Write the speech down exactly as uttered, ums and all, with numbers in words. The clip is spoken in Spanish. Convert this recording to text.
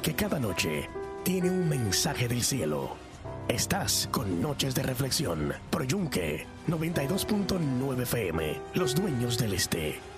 porque cada noche tiene un mensaje del cielo. Estás con Noches de Reflexión por Yunque noventa y dos punto nueve F M, los dueños del este.